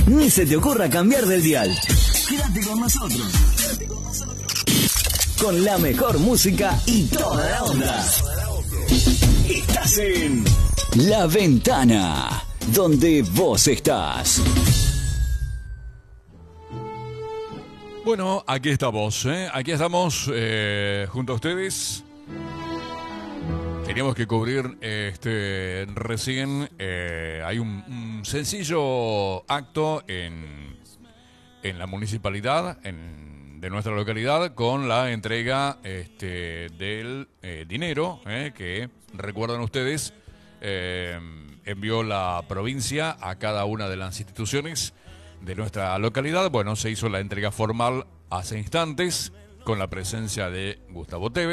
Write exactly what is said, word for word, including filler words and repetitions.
Ni se te ocurra cambiar del dial. Quédate con nosotros. Quédate con nosotros. Con la mejor música y toda la onda. Estás en La Ventana, donde vos estás. Bueno, aquí estamos, ¿eh? Aquí estamos eh, junto a ustedes. Teníamos que cubrir este recién. Eh, hay un, un sencillo acto en, en la municipalidad en, de nuestra localidad con la entrega este, del eh, dinero eh, que, recuerdan ustedes, eh, envió la provincia a cada una de las instituciones de nuestra localidad. Bueno, se hizo la entrega formal hace instantes con la presencia de Gustavo Tevez.